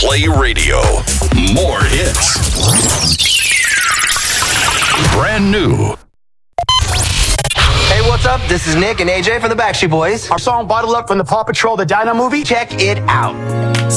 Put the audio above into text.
Play Radio. More hits. Brand new. Hey, what's up? This is Nick and AJ from the Backstreet Boys. Our song Bottle Up from the Paw Patrol, the Dino movie. Check it out.